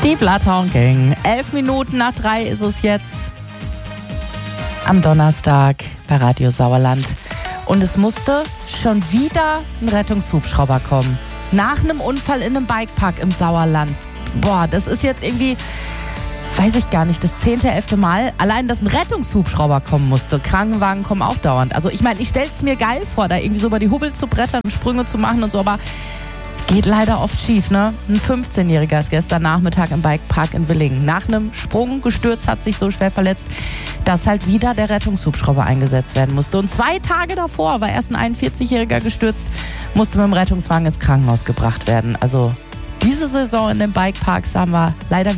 Die Bloodhound Gang. 11 Minuten nach 3 ist es jetzt am Donnerstag bei Radio Sauerland. Und es musste schon wieder ein Rettungshubschrauber kommen. Nach einem Unfall in einem Bikepark im Sauerland. Boah, das ist jetzt irgendwie, weiß ich gar nicht, das 10., 11. Mal. Allein, dass ein Rettungshubschrauber kommen musste. Krankenwagen kommen auch dauernd. Also ich meine, ich stelle es mir geil vor, da irgendwie so über die Hubbel zu brettern, Sprünge zu machen und so, aber geht leider oft schief, ne? Ein 15-Jähriger ist gestern Nachmittag im Bikepark in Willingen nach einem Sprung gestürzt, hat sich so schwer verletzt, dass halt wieder der Rettungshubschrauber eingesetzt werden musste. Und 2 Tage davor war erst ein 41-Jähriger gestürzt, musste mit dem Rettungswagen ins Krankenhaus gebracht werden. Also diese Saison in den Bikeparks haben wir leider